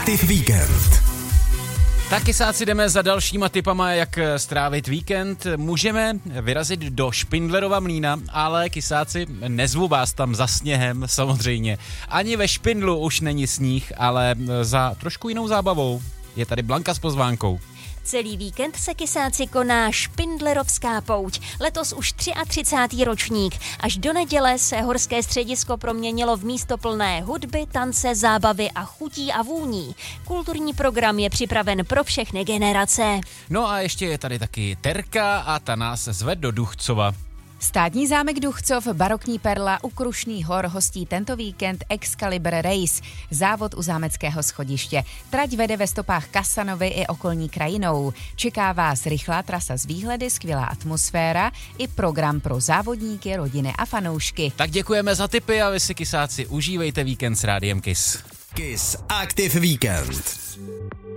Aktiv víkend. Taky sáci jdeme za dalšíma tipama, jak strávit víkend. Můžeme vyrazit do Špindlerova Mlýna, ale kysáci, nezvu vás tam za sněhem, samozřejmě. Ani ve Špindlu už není sníh, ale za trošku jinou zábavou. Je tady Blanka s pozvánkou. Celý víkend se kysáci koná Špindlerovská pouť. Letos už 33. ročník. Až do neděle se horské středisko proměnilo v místo plné hudby, tance, zábavy a chutí a vůní. Kulturní program je připraven pro všechny generace. No a ještě je tady taky Terka a ta nás zve do Duchcova. Státní zámek Duchcov, barokní perla u Krušných hor hostí tento víkend Excalibur Race, závod u zámeckého schodiště. Trať vede ve stopách Kasanovy i okolní krajinou. Čeká vás rychlá trasa z výhledy, skvělá atmosféra i program pro závodníky, rodiny a fanoušky. Tak děkujeme za tipy a vy si kysáci užívejte víkend s Rádiem Kiss. Kiss Aktiv víkend.